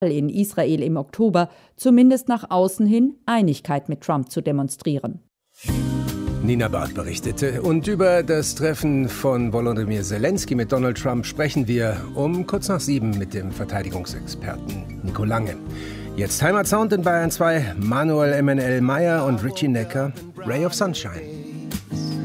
in Israel im Oktober, zumindest nach außen hin Einigkeit mit Trump zu demonstrieren. Nina Barth berichtete. Und über das Treffen von Volodymyr Zelensky mit Donald Trump sprechen wir um kurz nach 7 mit dem Verteidigungsexperten Nico Lange. Jetzt Heimatsound in Bayern 2, Manuel MNL Meyer und Richie Necker, Ray of Sunshine.